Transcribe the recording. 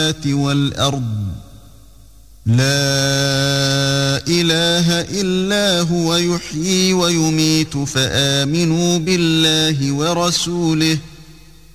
والأرض لا إله إلا هو يحيي ويميت فآمنوا بالله ورسوله